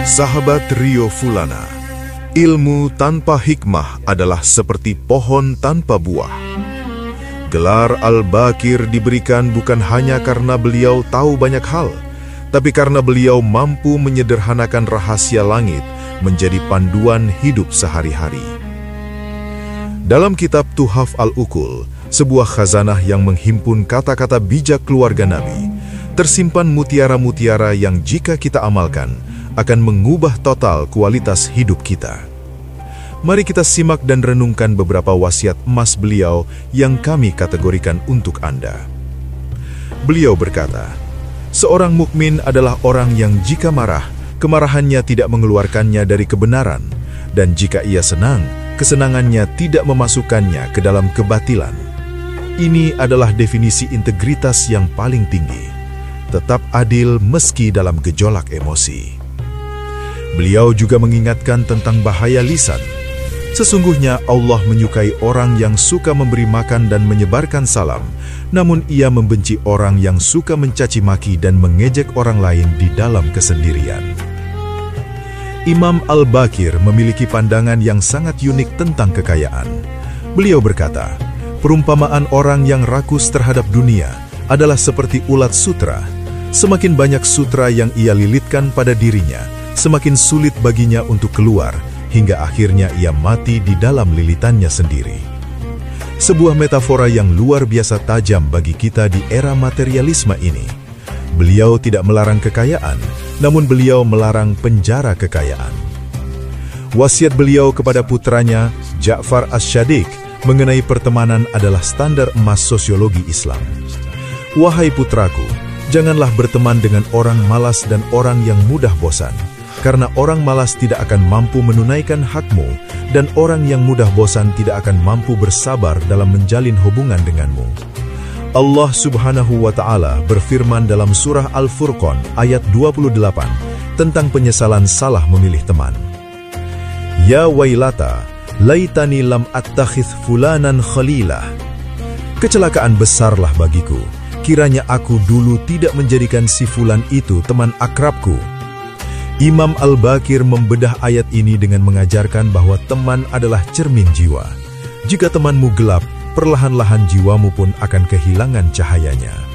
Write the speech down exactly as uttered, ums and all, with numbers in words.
Sahabat Rio Fulana, ilmu tanpa hikmah adalah seperti pohon tanpa buah. Gelar Al-Bakir diberikan bukan hanya karena beliau tahu banyak hal, tapi karena beliau mampu menyederhanakan rahasia langit menjadi panduan hidup sehari-hari. Dalam kitab Tuhaf Al-Uqul, sebuah khazanah yang menghimpun kata-kata bijak keluarga Nabi, tersimpan mutiara-mutiara yang jika kita amalkan, akan mengubah total kualitas hidup kita. Mari kita simak dan renungkan beberapa wasiat emas beliau yang kami kategorikan untuk Anda. Beliau berkata, seorang mukmin adalah orang yang jika marah, kemarahannya tidak mengeluarkannya dari kebenaran, dan jika ia senang, kesenangannya tidak memasukkannya ke dalam kebatilan. Ini adalah definisi integritas yang paling tinggi. Tetap adil meski dalam gejolak emosi. Beliau juga mengingatkan tentang bahaya lisan. Sesungguhnya Allah menyukai orang yang suka memberi makan dan menyebarkan salam, namun ia membenci orang yang suka mencaci maki dan mengejek orang lain di dalam kesendirian. Imam Al-Bakir memiliki pandangan yang sangat unik tentang kekayaan. Beliau berkata, perumpamaan orang yang rakus terhadap dunia adalah seperti ulat sutra. Semakin banyak sutra yang ia lilitkan pada dirinya, semakin sulit baginya untuk keluar, hingga akhirnya ia mati di dalam lilitannya sendiri. Sebuah metafora yang luar biasa tajam bagi kita di era materialisme ini. Beliau tidak melarang kekayaan, namun beliau melarang penjara kekayaan. Wasiat beliau kepada putranya, Ja'far Asy-Syadiq, mengenai pertemanan adalah standar emas sosiologi Islam. Wahai putraku, janganlah berteman dengan orang malas dan orang yang mudah bosan. Karena orang malas tidak akan mampu menunaikan hakmu, dan orang yang mudah bosan tidak akan mampu bersabar dalam menjalin hubungan denganmu. Allah Subhanahu wa Ta'ala berfirman dalam surah Al-Furqan ayat dua puluh delapan tentang penyesalan salah memilih teman. Ya wailata, laitani lam attakhidh fulanan khalilah. Kecelakaan besarlah bagiku, kiranya aku dulu tidak menjadikan si fulan itu teman akrabku. Imam Al-Bakir membedah ayat ini dengan mengajarkan bahwa teman adalah cermin jiwa. Jika temanmu gelap, perlahan-lahan jiwamu pun akan kehilangan cahayanya.